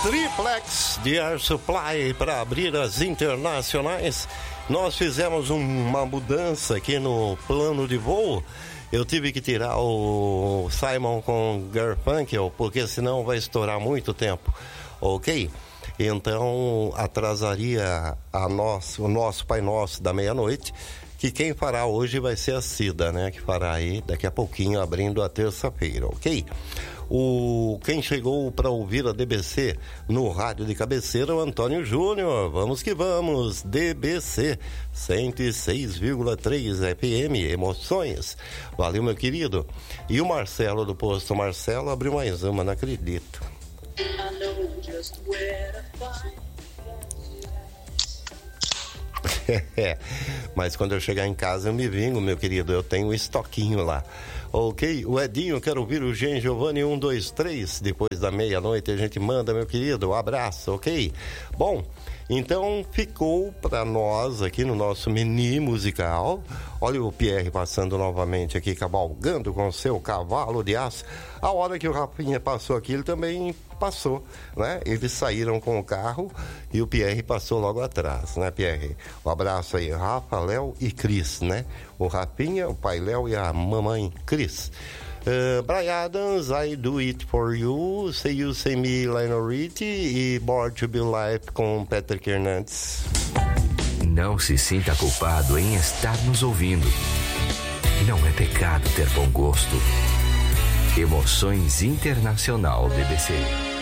Triplex de Air Supply para abrir as internacionais. Nós fizemos uma mudança aqui no plano de voo. Eu tive que tirar o Simon com Garfunkel, porque senão vai estourar muito tempo, ok? Então atrasaria o nosso Pai Nosso da meia-noite, que quem fará hoje vai ser a Cida, né? Que fará aí daqui a pouquinho, abrindo a terça-feira, ok? Quem chegou para ouvir a DBC no rádio de cabeceira, o Antônio Júnior. Vamos que vamos, DBC 106,3 FM, emoções. Valeu, meu querido. E o Marcelo do posto Marcelo abriu mais uma, não acredito. Mas quando eu chegar em casa eu me vingo, meu querido, eu tenho um estoquinho lá. Ok, o Edinho, quero ouvir o Gen Giovanni 1, 2, 3. Depois da meia-noite a gente manda, meu querido, um abraço, ok? Bom, então ficou para nós aqui no nosso mini musical. Olha o Pierre passando novamente aqui, cavalgando com seu cavalo de aço. A hora que o Rafinha passou aqui, ele também passou, né? Eles saíram com o carro e o Pierre passou logo atrás, né, Pierre? Um abraço aí, Rafa, Léo e Cris, né? O Rafinha, o pai Léo e a mamãe Cris. Brian Adams, I Do It For You, Say You, Say Me, Lionel Richie e Born To Be Life com Patrick Hernandes. Não se sinta culpado em estar nos ouvindo. Não é pecado ter bom gosto. Emoções Internacional BBC.